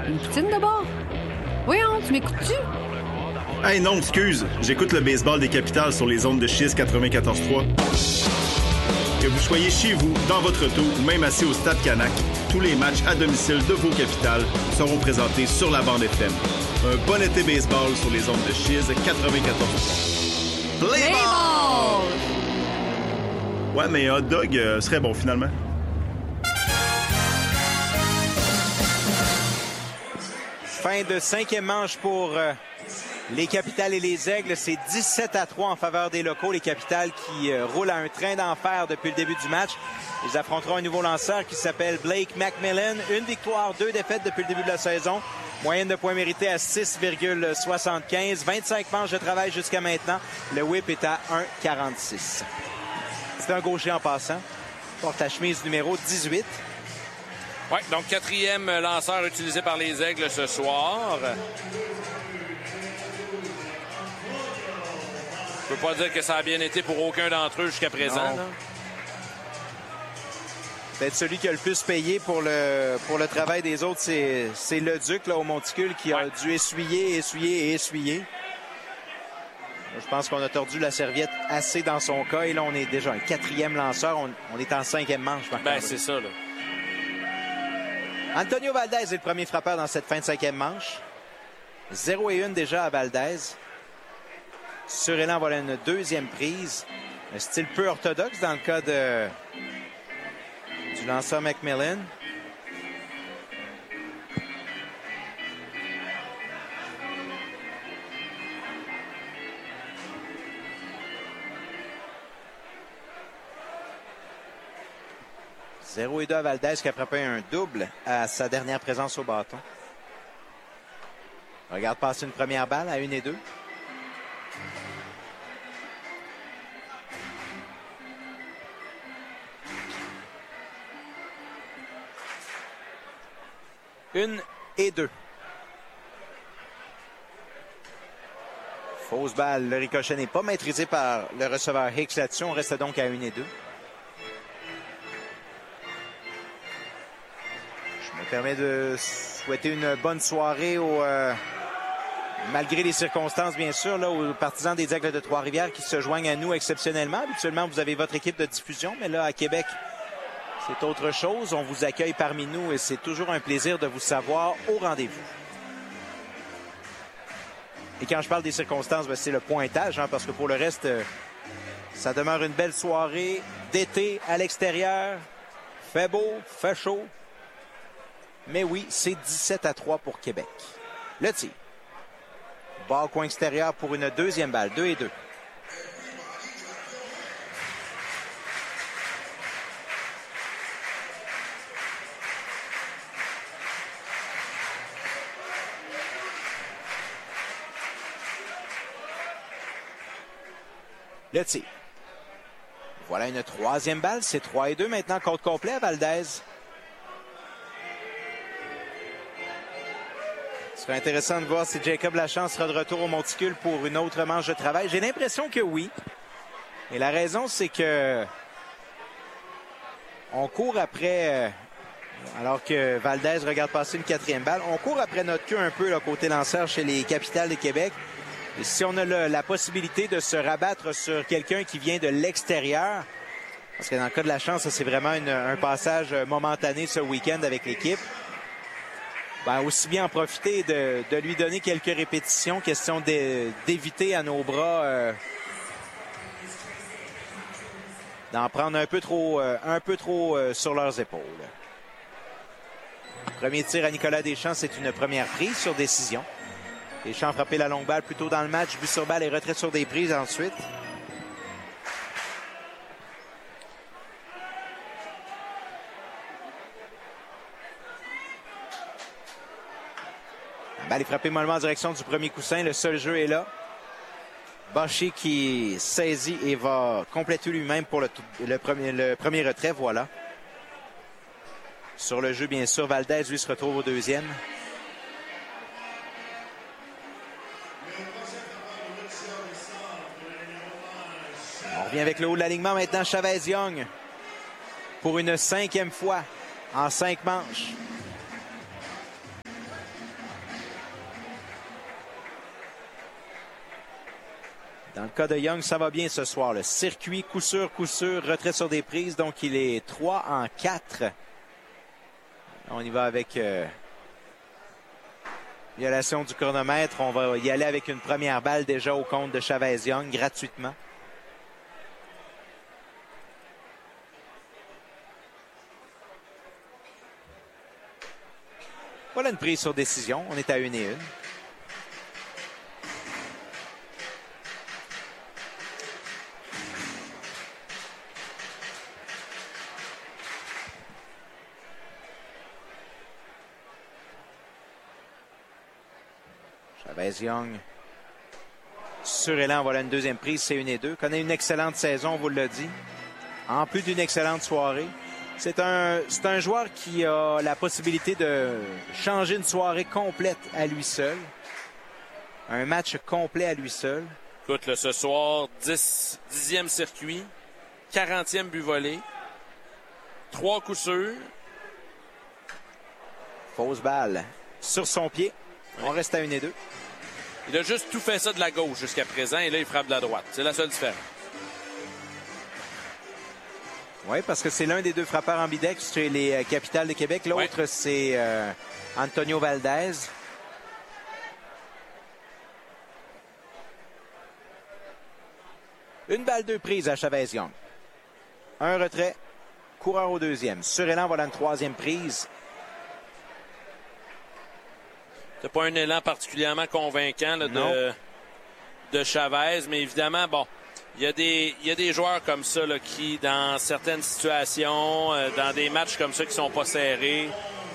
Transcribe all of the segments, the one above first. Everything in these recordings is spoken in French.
Une poutine de bord? Voyons, tu m'écoutes-tu? Hey non, excuse. J'écoute le baseball des Capitales sur les ondes de Chiz 94.3. Que vous soyez chez vous, dans votre auto ou même assis au Stade Canac, tous les matchs à domicile de vos Capitales seront présentés sur la bande FM. Un bon été baseball sur les ondes de Chiz 94.3. Play ball! Ouais, mais hot dog serait bon finalement. Fin de 5e manche pour les Capitales et les Aigles. C'est 17-3 en faveur des locaux. Les Capitales qui roulent à un train d'enfer depuis le début du match. Ils affronteront un nouveau lanceur qui s'appelle Blake McMillan. Une victoire, 2 défaites depuis le début de la saison. Moyenne de points mérités à 6,75. 25 manches de travail jusqu'à maintenant. Le whip est à 1,46. C'est un gaucher en passant. Porte la chemise numéro 18. Oui, donc 4e lanceur utilisé par les Aigles ce soir. Je peux pas dire que ça a bien été pour aucun d'entre eux jusqu'à présent. Peut-être celui qui a le plus payé pour le travail des autres, c'est le Duc là, au Monticule qui a dû essuyer. Je pense qu'on a tordu la serviette assez dans son cas. Et là, on est déjà un 4e lanceur. On est en 5e manche. Ben, c'est ça, là. Antonio Valdez est le premier frappeur dans cette fin de 5e manche. 0-1 déjà à Valdez. Sur-élan, voilà une 2e prise. Un style peu orthodoxe dans le cas du lanceur McMillan. « 0-2 à Valdez qui a frappé un double à sa dernière présence au bâton. Regarde passer une première balle à 1-2. Une et 2. Fausse balle. Le ricochet n'est pas maîtrisé par le receveur Hicks là-dessus. On reste donc à 1 et 2. Je me permets de souhaiter une bonne soirée malgré les circonstances, bien sûr, là, aux partisans des Aigles de Trois-Rivières qui se joignent à nous exceptionnellement. Habituellement, vous avez votre équipe de diffusion, mais là, à Québec, c'est autre chose. On vous accueille parmi nous et c'est toujours un plaisir de vous savoir au rendez-vous. Et quand je parle des circonstances, c'est le pointage, parce que pour le reste, ça demeure une belle soirée d'été à l'extérieur. Fait beau, fait chaud. Mais oui, c'est 17-3 pour Québec. Le tir. Bas au coin extérieur pour une 2e balle. 2 et 2. Le tir. Voilà une 3e balle. C'est 3 et 2 maintenant. Compte complet à Valdez. Ce serait intéressant de voir si Jacob Lachance sera de retour au Monticule pour une autre manche de travail. J'ai l'impression que oui. Et la raison, c'est que on court après, alors que Valdez regarde passer une 4e balle, on court après notre queue un peu là, côté lanceur chez les Capitales de Québec. Et si on a la possibilité de se rabattre sur quelqu'un qui vient de l'extérieur, parce que dans le cas de Lachance, c'est vraiment un passage momentané ce week-end avec l'équipe, aussi bien en profiter de lui donner quelques répétitions, question d'éviter à nos bras d'en prendre un peu trop sur leurs épaules. Premier tir à Nicolas Deschamps, c'est une première prise sur décision. Deschamps a frappé la longue balle plus tôt dans le match, but sur balle et retrait sur des prises ensuite. La balle est frappée mollement en direction du premier coussin. Le seul jeu est là. Bochy qui saisit et va compléter lui-même pour le premier retrait. Voilà. Sur le jeu, bien sûr, Valdez, lui, se retrouve au 2e. On revient avec le haut de l'alignement maintenant. Chavez-Young pour une 5e fois en 5 manches. Dans le cas de Young, ça va bien ce soir. Le circuit, coup sûr, retrait sur des prises. Donc, il est 3 en 4. On y va avec violation du chronomètre. On va y aller avec une première balle déjà au compte de Chavez-Young, gratuitement. Voilà une prise sur décision. On est à 1-1. Chavez-Young sur élan, voilà une deuxième prise, c'est 1-2. Connaît une excellente saison, on vous l'a dit. En plus d'une excellente soirée. C'est un joueur qui a la possibilité de changer une soirée complète à lui seul. Un match complet à lui seul. Écoute, là, ce soir, 10e circuit, 40e but volé, 3 coups sûrs. Fausse balle sur son pied. On reste à 1-2. Il a juste tout fait ça de la gauche jusqu'à présent et là, il frappe de la droite. C'est la seule différence. Oui, parce que c'est l'un des deux frappeurs ambidextres chez les Capitales de Québec. L'autre, c'est Antonio Valdez. Une balle, 2 prises à Chavez-Young. Un retrait. Coureur au deuxième. Sur élan, voilà une troisième prise. C'est pas un élan particulièrement convaincant là, de Chavez, mais évidemment, bon, il y a des joueurs comme ça là, qui, dans certaines situations, dans des matchs comme ça qui sont pas serrés,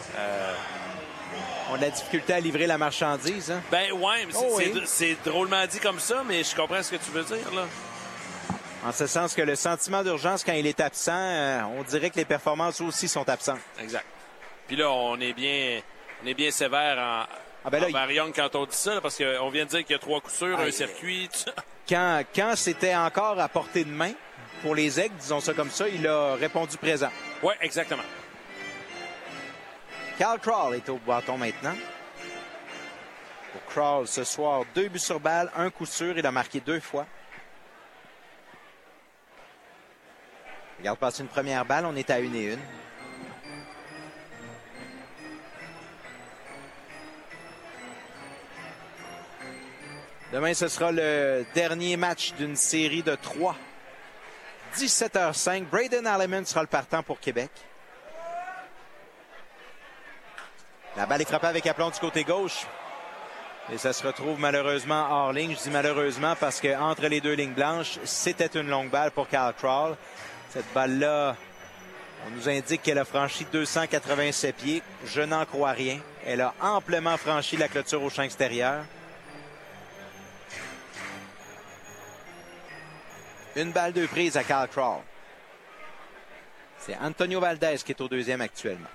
ont de la difficulté à livrer la marchandise. Hein? Ben ouais, mais c'est drôlement dit comme ça, mais je comprends ce que tu veux dire là. En ce sens que le sentiment d'urgence, quand il est absent, on dirait que les performances aussi sont absentes. Exact. Puis là, on est bien sévère envers Young quand on dit ça, là, parce qu'on vient de dire qu'il y a 3 coups sûrs, un circuit. Quand c'était encore à portée de main pour les Aigles, disons ça comme ça, il a répondu présent. Oui, exactement. Cal Crawl est au bâton maintenant. Pour Crawl, ce soir, 2 buts sur balle, 1 coup sûr. Il a marqué 2 fois. Regarde passer une première balle, on est à 1-1. Demain, ce sera le dernier match d'une série de 3. 17h05. Braden Alleman sera le partant pour Québec. La balle est frappée avec aplomb du côté gauche. Et ça se retrouve malheureusement hors ligne. Je dis malheureusement parce qu'entre les deux lignes blanches, c'était une longue balle pour Cal Crawl. Cette balle-là, on nous indique qu'elle a franchi 287 pieds. Je n'en crois rien. Elle a amplement franchi la clôture au champ extérieur. Une balle, 2 prises à Cal Crawl. C'est Antonio Valdez qui est au deuxième actuellement.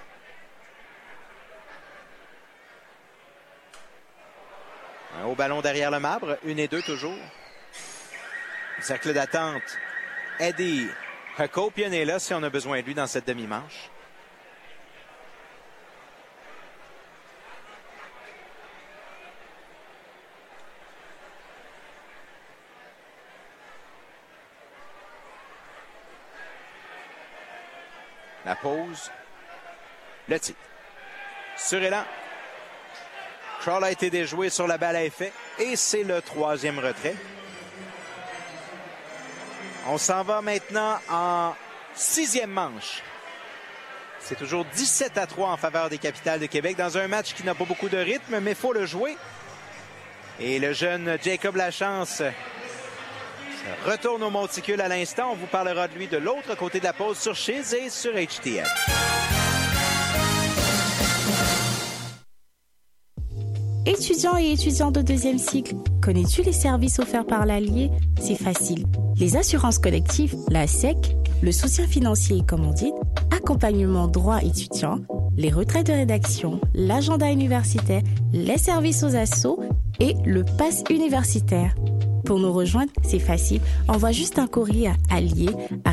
Un haut ballon derrière le marbre. 1-2 toujours. Le cercle d'attente. Eddie Hakopian est là si on a besoin de lui dans cette demi-manche. La pause. Le titre. Sur élan. Crawl a été déjoué sur la balle à effet. Et c'est le 3e retrait. On s'en va maintenant en 6e manche. C'est toujours 17-3 en faveur des Capitales de Québec dans un match qui n'a pas beaucoup de rythme, mais il faut le jouer. Et le jeune Jacob Lachance retourne au monticule à l'instant. On vous parlera de lui de l'autre côté de la pause sur Chiz et sur HTL. Étudiants et étudiantes de 2e cycle, connais-tu les services offerts par l'Allier? C'est facile. Les assurances collectives, la SEC, le soutien financier et commandite, accompagnement droit étudiant, les retraits de rédaction, l'agenda universitaire, les services aux assos et le pass universitaire. Pour nous rejoindre, c'est facile. Envoie juste un courrier à Allier à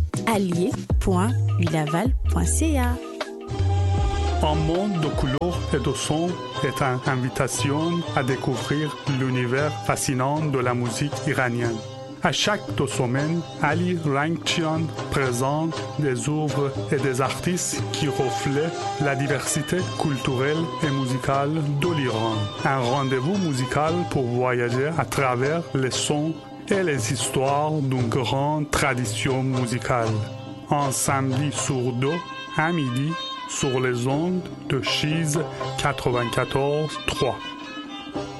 commercial.allier.ulaval.ca. Un monde de couleurs et de son est une invitation à découvrir l'univers fascinant de la musique iranienne. À chaque 2 semaines, Ali Rangchian présente des œuvres et des artistes qui reflètent la diversité culturelle et musicale de l'Iran. Un rendez-vous musical pour voyager à travers les sons et les histoires d'une grande tradition musicale. Un samedi sur 2, à midi, sur les ondes de Chiz 94.3.